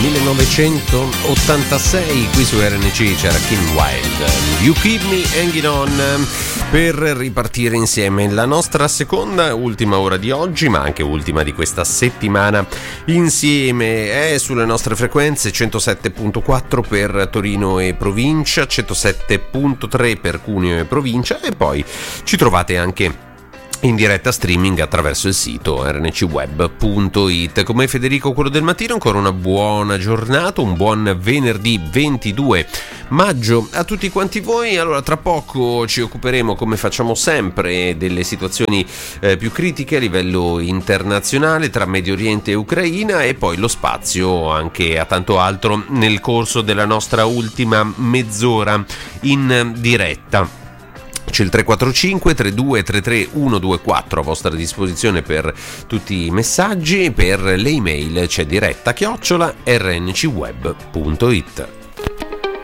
1986, qui su RNC c'era Kim Wilde, You Keep Me Hanging On, per ripartire insieme la nostra seconda e ultima ora di oggi, ma anche ultima di questa settimana insieme. È sulle nostre frequenze 107.4 per Torino e provincia, 107.3 per Cuneo e provincia, e poi ci trovate anche in diretta streaming attraverso il sito rncweb.it. Come Federico quello del mattino, ancora una buona giornata, un buon venerdì 22 maggio a tutti quanti voi. Allora, tra poco ci occuperemo, come facciamo sempre, delle situazioni più critiche a livello internazionale tra Medio Oriente e Ucraina, e poi lo spazio anche a tanto altro nel corso della nostra ultima mezz'ora in diretta. C'è il 345 3233 124 a vostra disposizione per tutti i messaggi, per le email c'è diretta @rncweb.it.